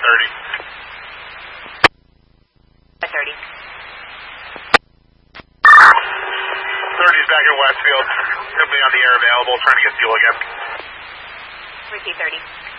30. 30. 30's back in Westfield. Company on the air available, trying to get fuel again. Receive 30.